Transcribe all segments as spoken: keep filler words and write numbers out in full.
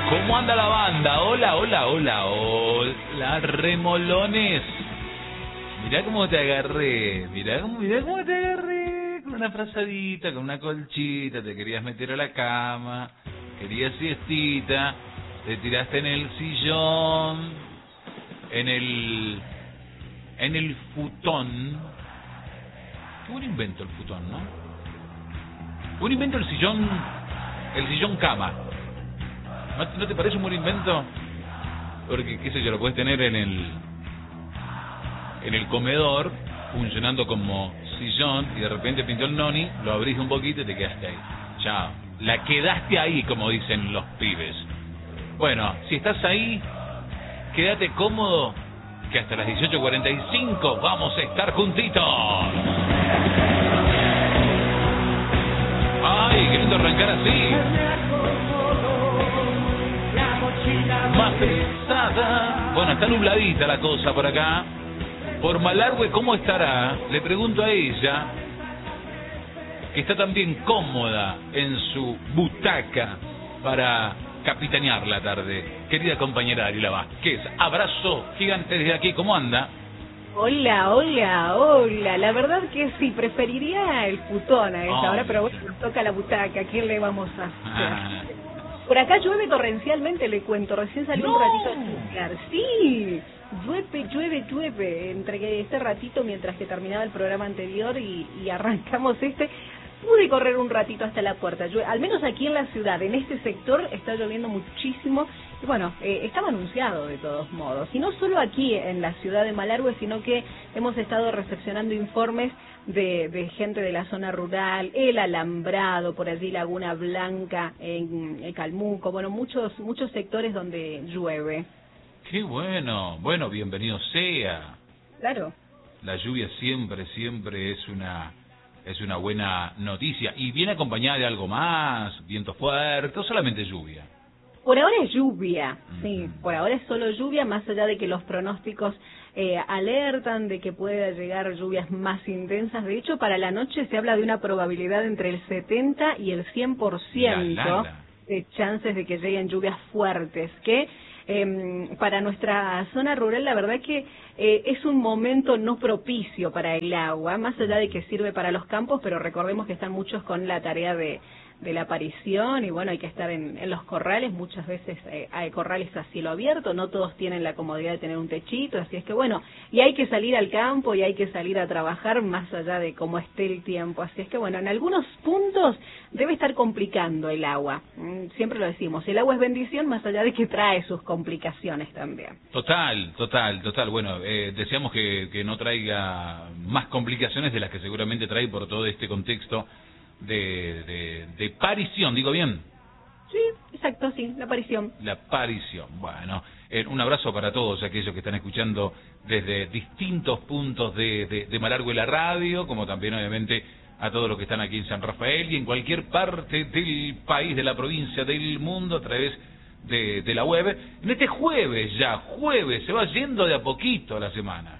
¿Cómo anda la banda? Hola, hola, hola, hola, remolones. Mirá cómo te agarré, mirá cómo, mirá cómo te agarré. Con una frazadita, con una colchita, te querías meter a la cama, querías siestita, te tiraste en el sillón, en el, en el futón. Qué buen invento el futón, ¿no? Buen invento el sillón, el sillón cama. ¿No, ¿No te parece un buen invento? Porque, qué sé yo, lo puedes tener en el en el comedor, funcionando como sillón, y de repente pintó el noni, lo abrís un poquito y te quedaste ahí. Chao. La quedaste ahí, como dicen los pibes. Bueno, si estás ahí, quédate cómodo, que hasta las dieciocho cuarenta y cinco vamos a estar juntitos. ¡Ay, qué lindo arrancar así! Más pesada. Bueno, está nubladita la cosa por acá. Por Malargüe, ¿cómo estará? Le pregunto a ella, que está también cómoda en su butaca para capitanear la tarde. Querida compañera Ariela Vázquez, abrazo gigante desde aquí, ¿cómo anda? Hola, hola, hola. La verdad que sí, preferiría el futón a esta oh, hora, pero bueno, nos toca la butaca. ¿Qué le vamos a hacer? Ah. Por acá llueve torrencialmente, le cuento. Recién salió No. un ratito a estudiar. Sí, llueve, llueve, llueve. Entre este ratito, mientras que terminaba el programa anterior y, y arrancamos este, pude correr un ratito hasta la puerta. Llueve, al menos aquí en la ciudad, en este sector, está lloviendo muchísimo. Y bueno, eh, estaba anunciado de todos modos. Y no solo aquí en la ciudad de Malargüe, sino que hemos estado recepcionando informes de, de gente de la zona rural, el Alambrado, por allí Laguna Blanca, en, en Calmuco, bueno, muchos muchos sectores donde llueve. ¡Qué bueno! Bueno, bienvenido sea. Claro. La lluvia siempre, siempre es una es una buena noticia. ¿Y viene acompañada de algo más? ¿Viento fuerte o solamente lluvia? Por ahora es lluvia, sí, Uh-huh. por ahora es solo lluvia, más allá de que los pronósticos eh, alertan de que pueda llegar lluvias más intensas. De hecho, para la noche se habla de una probabilidad entre el setenta y el cien por ciento La, la, la. de chances de que lleguen lluvias fuertes, que eh, para nuestra zona rural la verdad que eh, es un momento no propicio para el agua, más allá de que sirve para los campos, pero recordemos que están muchos con la tarea de de la aparición y bueno, hay que estar en, en los corrales, muchas veces eh, hay corrales a cielo abierto, no todos tienen la comodidad de tener un techito, así es que bueno, y hay que salir al campo y hay que salir a trabajar más allá de cómo esté el tiempo, así es que bueno, en algunos puntos debe estar complicando el agua, siempre lo decimos, el agua es bendición más allá de que trae sus complicaciones también. Total, total, total, bueno, eh, deseamos que, que no traiga más complicaciones de las que seguramente trae por todo este contexto De, de, de parición, ¿digo bien? Sí, exacto, sí, la aparición. La aparición, bueno, eh, un abrazo para todos aquellos que están escuchando desde distintos puntos de, de, de Malargüe la radio, como también obviamente a todos los que están aquí en San Rafael y en cualquier parte del país, de la provincia, del mundo, a través de, de la web. En este jueves ya, jueves, se va yendo de a poquito la semana.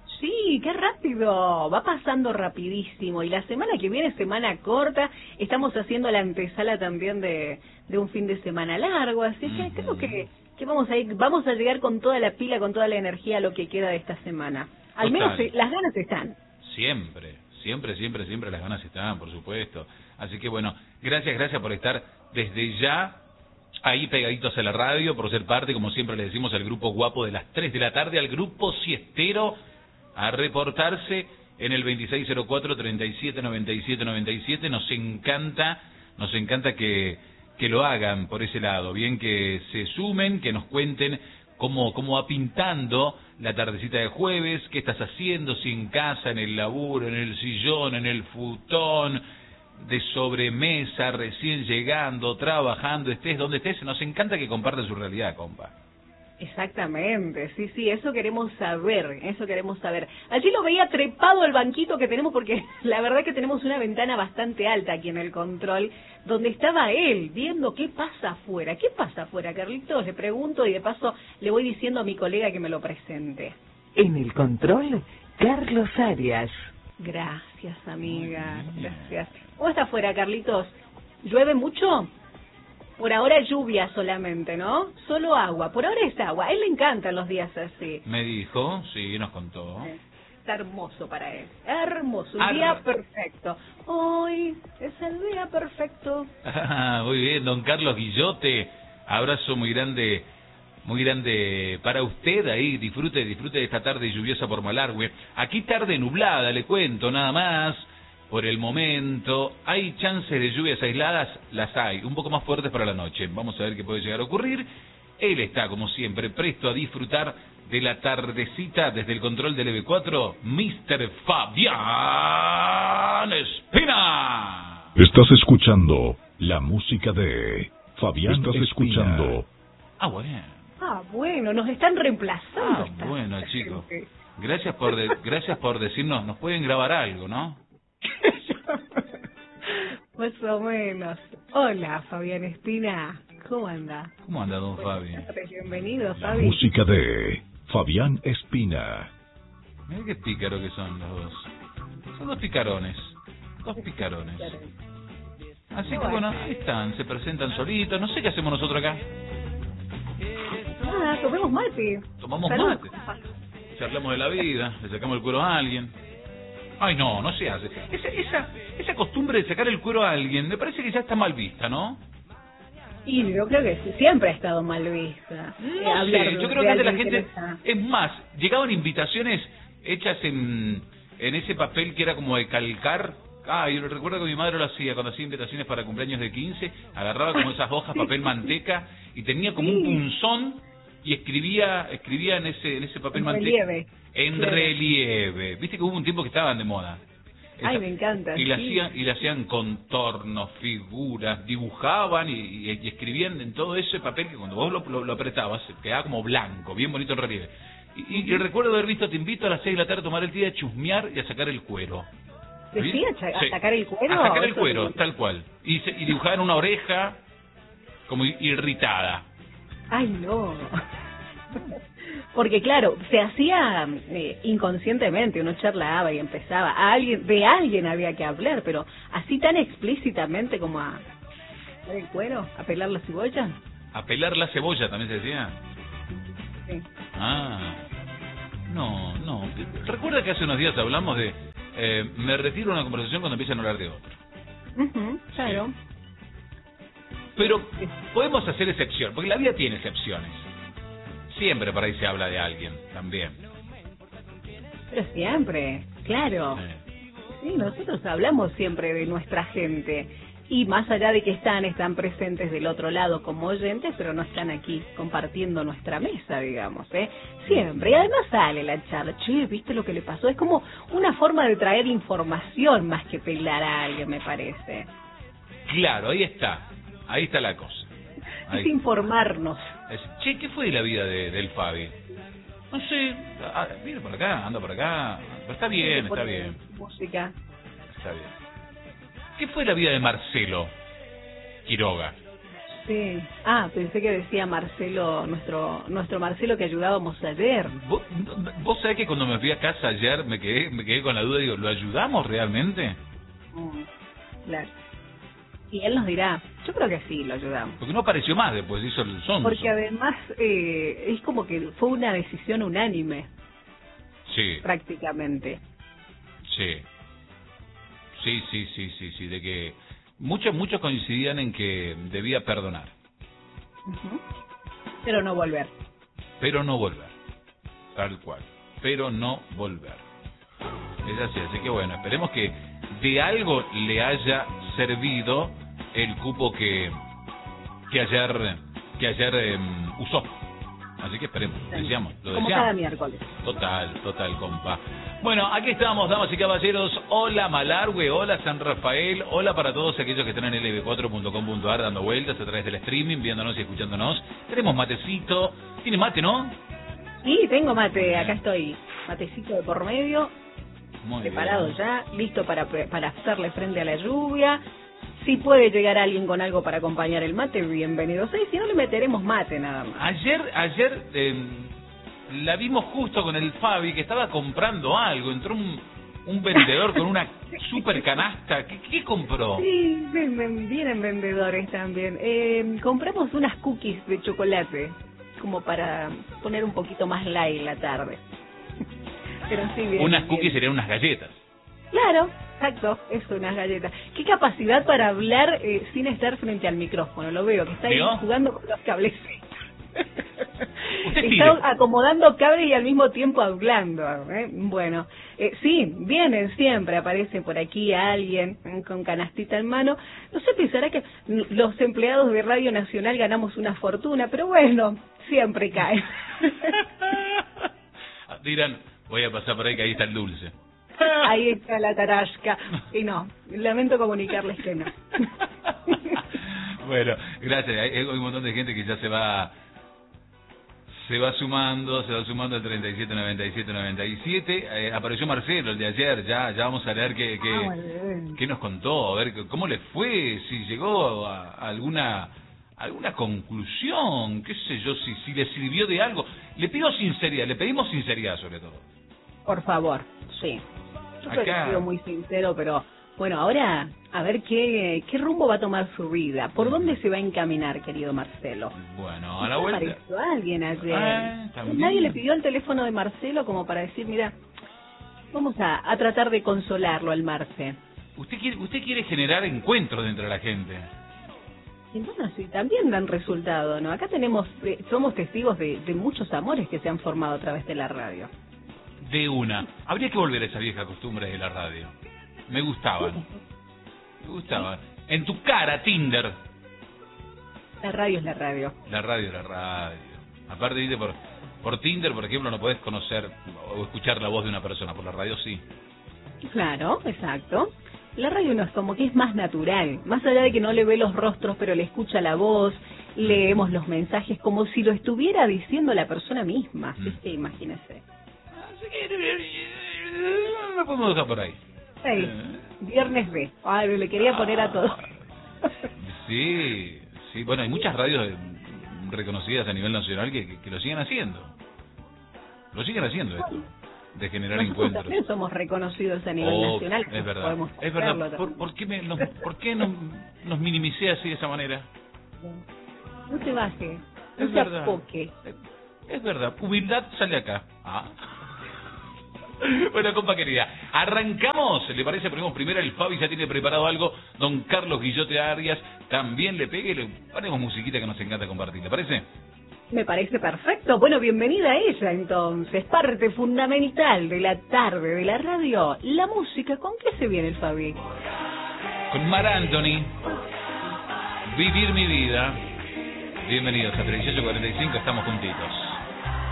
Sí, qué rápido, va pasando rapidísimo y la semana que viene, semana corta, estamos haciendo la antesala también de, de un fin de semana largo, así que uh-huh. creo que, que vamos a ir, vamos a llegar con toda la pila, con toda la energía a lo que queda de esta semana. Al Total. menos eh, las ganas están. Siempre, siempre, siempre, siempre las ganas están, por supuesto. Así que bueno, gracias, gracias por estar desde ya ahí pegaditos a la radio, por ser parte, como siempre le decimos, al grupo guapo de las tres de la tarde, al grupo siestero, a reportarse en el veintiséis cero cuatro, treinta y siete noventa y siete noventa y siete. Nos encanta, nos encanta que, que lo hagan por ese lado, bien, que se sumen, que nos cuenten cómo, cómo va pintando la tardecita de jueves, qué estás haciendo, si en casa, en el laburo, en el sillón, en el futón, de sobremesa, recién llegando, trabajando, estés donde estés. Nos encanta que compartan su realidad, compa. Exactamente, sí, sí, eso queremos saber, eso queremos saber. Allí lo veía trepado al banquito que tenemos, porque la verdad que tenemos una ventana bastante alta aquí en el control, donde estaba él, viendo qué pasa afuera. ¿Qué pasa afuera, Carlitos? Le pregunto y de paso le voy diciendo a mi colega que me lo presente. En el control, Carlos Arias. Gracias, amiga, gracias. ¿Cómo está afuera, Carlitos? ¿Llueve mucho? Por ahora lluvia solamente, ¿no? Solo agua. Por ahora es agua. A él le encantan los días así. Me dijo, sí, nos contó. Está hermoso para él. Hermoso. Un Ar- día perfecto. Hoy es el día perfecto. Muy bien, don Carlos Guillote. Abrazo muy grande, muy grande para usted ahí. Disfrute, disfrute de esta tarde lluviosa por Malargüe. Aquí tarde nublada, le cuento, nada más. Por el momento, ¿hay chances de lluvias aisladas? Las hay, un poco más fuertes para la noche. Vamos a ver qué puede llegar a ocurrir. Él está, como siempre, presto a disfrutar de la tardecita desde el control del E V cuatro, mister Fabián Espina. Estás escuchando la música de Fabián Estás Espina. escuchando. Ah, bueno. Ah, bueno, nos están reemplazando. Ah, esta bueno, chicos. gente. Gracias por de- gracias por decirnos, nos pueden grabar algo, ¿no? Más o menos. Hola, Fabián Espina. ¿Cómo anda? ¿Cómo anda, don Fabi? Bienvenido, La Fabi. música de Fabián Espina. Mira qué pícaro que son los dos. Son dos picarones. Dos picarones. Así que bueno, ahí están, se presentan solitos. No sé qué hacemos nosotros acá. Ah, tomemos mate. Tomamos Salud. mate. Charlamos de la vida, le sacamos el cuero a alguien. Ay, no, no se hace. Esa, esa, esa costumbre de sacar el cuero a alguien, me parece que ya está mal vista, ¿no? Y yo creo que sí, siempre ha estado mal vista. Eh, No hablar sé, de- yo creo de que antes la alguien gente... que no está. Es más, llegaban invitaciones hechas en, en ese papel que era como de calcar. Ah, yo recuerdo que mi madre lo hacía cuando hacía invitaciones para cumpleaños de quince, agarraba como esas hojas, papel manteca, y tenía como un punzón y escribía escribía en ese en ese papel En manteca. relieve. En Claro. relieve. Viste que hubo un tiempo que estaban de moda. Ay, me encanta, Y le sí. hacían, y le hacían contornos, figuras, dibujaban y, y- y escribían en todo ese papel que cuando vos lo, lo, lo apretabas quedaba como blanco, bien bonito en relieve. Y, y, y recuerdo haber visto, te invito a las seis de la tarde a tomar el día de chusmear y a sacar el cuero. ¿Decía cha- a Sí. sacar el cuero? A sacar el Eso cuero, no- tal cual. Y, se- y dibujaban una oreja como irritada. Ay, no. Porque claro, se hacía eh, inconscientemente, uno charlaba y empezaba, a alguien, de alguien había que hablar, pero así tan explícitamente como a sacar el cuero, a pelar la cebolla. A pelar la cebolla también se decía. Sí. Ah, no, no. Recuerda que hace unos días hablamos de eh, me retiro de una conversación cuando empiezan a hablar de otro. Ujú, claro. Pero podemos hacer excepción, porque la vida tiene excepciones. Siempre por ahí se habla de alguien también. Pero siempre, claro. Sí. Sí, nosotros hablamos siempre de nuestra gente. Y más allá de que están, están presentes del otro lado como oyentes, pero no están aquí compartiendo nuestra mesa, digamos, ¿eh? Siempre. Y además sale la charla. Che, ¿viste lo que le pasó? Es como una forma de traer información más que pelar a alguien, me parece. Claro, ahí está. Ahí está la cosa. Ahí. Es informarnos. Es, che, ¿qué fue de la vida de, del Fabi? No sé, ah, viene por acá, anda por acá. Pero está bien, está bien. Música. Está bien. ¿Qué fue la vida de Marcelo Quiroga? Sí. Ah, pensé que decía Marcelo, nuestro nuestro Marcelo que ayudábamos ayer. ¿Vos, vos sabés que cuando me fui a casa ayer me quedé me quedé con la duda, digo, ¿lo ayudamos realmente? Mm, claro. Y él nos dirá, yo creo que sí, lo ayudamos. Porque no apareció más después, hizo el sonso. Porque además eh, es como que fue una decisión unánime, Sí, prácticamente. sí. Sí, sí, sí, sí, sí, de que muchos muchos coincidían en que debía perdonar, Ujú. Pero no volver. pero no volver. Tal cual. Pero no volver. Es así, así que bueno, esperemos que de algo le haya servido el cupo que que ayer que ayer eh, usó. Así que esperemos, deseamos, lo Como deseamos. cada miércoles. Total, total, compa. Bueno, aquí estamos, damas y caballeros. Hola Malargüe, hola San Rafael, hola para todos aquellos que están en L B cuatro punto com punto a r dando vueltas a través del streaming, viéndonos y escuchándonos. Tenemos matecito. ¿Tiene mate, no? Sí, tengo mate, acá estoy. Matecito de por medio, Muy preparado bien. ya, listo para, pre- para hacerle frente a la lluvia. Si puede llegar alguien con algo para acompañar el mate, bienvenido sea. Y si no, le meteremos mate nada más. Ayer, ayer eh, la vimos justo con el Fabi que estaba comprando algo. Entró un, un vendedor con una super canasta. ¿Qué, qué compró? Sí, vienen, vienen vendedores también. Eh, compramos unas cookies de chocolate, como para poner un poquito más light la tarde. Pero sí, vienen, Unas cookies vienen. serían unas galletas. Claro, exacto, eso, unas galletas. Qué capacidad para hablar eh, sin estar frente al micrófono, lo veo, que está ahí ¿Vio? jugando con los cables. Usted Está tire. acomodando cables y al mismo tiempo hablando. ¿eh? Bueno, eh, sí, vienen siempre, aparece por aquí alguien eh, con canastita en mano. No sé, pensará que los empleados de Radio Nacional ganamos una fortuna, pero bueno, siempre cae. Dirán, voy a pasar por ahí que ahí está el dulce. Ahí está la tarasca. Y no, lamento comunicarles que no. Bueno, gracias. Hay, hay un montón de gente que ya se va se va sumando, se va sumando al treinta y siete noventa y siete noventa y siete. Eh, apareció Marcelo, el de ayer. Ya ya vamos a leer qué, qué, Ah, muy bien. qué nos contó, a ver cómo le fue, si llegó a, a alguna alguna conclusión, qué sé yo, si si le sirvió de algo. Le pido sinceridad, le pedimos sinceridad sobre todo. Por favor, sí. Yo creo que Acá- he sido muy sincero, pero bueno, ahora a ver qué, qué rumbo va a tomar su vida. ¿Por dónde se va a encaminar, querido Marcelo? Bueno, a la ¿No vuelta. apareció alguien ayer? Ah, también. Nadie le pidió el teléfono de Marcelo como para decir, mira, vamos a, a tratar de consolarlo al Marce. Usted quiere usted quiere generar encuentros dentro de la gente. Y bueno, sí, también dan resultado, ¿no? Acá tenemos, eh, somos testigos de, de muchos amores que se han formado a través de la radio. De una. Habría que volver a esa vieja costumbre de la radio. Me gustaban. Me gustaban. En tu cara, Tinder. La radio es la radio. La radio, la radio. Aparte, viste, por, por Tinder, por ejemplo, no podés conocer o escuchar la voz de una persona. Por la radio sí. Claro, exacto. La radio no es como que es más natural. Más allá de que no le ve los rostros, pero le escucha la voz, leemos los mensajes como si lo estuviera diciendo la persona misma. Mm. ¿Viste? Imagínese. Así que lo podemos dejar por ahí. Hey, viernes B. Ay, le quería poner a todos. Sí, sí. Bueno, hay muchas radios eh, reconocidas a nivel nacional que, que, que lo siguen haciendo. Lo siguen haciendo esto, de generar Nosotros encuentros. también somos reconocidos a nivel Oh, nacional. es verdad, Podemos es hacerlo verdad. ¿Por, también. por qué, me, nos, ¿por qué nos, nos minimicé así de esa manera? No se baje, no Es se verdad. apoque. Es, es verdad, humildad sale acá. Ah. Bueno, compa querida, arrancamos. ¿Le parece? Ponemos primero el Fabi, ya tiene preparado algo. Don Carlos Guillote Arias también le pegue y le ponemos musiquita que nos encanta compartir. ¿Le parece? Me parece perfecto. Bueno, bienvenida a ella entonces. Parte fundamental de la tarde de la radio, la música. ¿Con qué se viene el Fabi? Con Mar Anthony, Vivir mi vida. Bienvenidos a treinta y ocho cuarenta y cinco, estamos juntitos.